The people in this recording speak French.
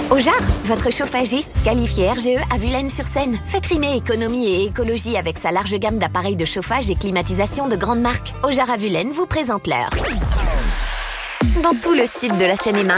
Ojar, votre chauffagiste qualifié RGE à Vulaines-sur-Seine. Faites rimer économie et écologie avec sa large gamme d'appareils de chauffage et climatisation de grande marque. Ojar à Vulaines vous présente l'heure. Dans tout le sud de la Seine-et-Marne,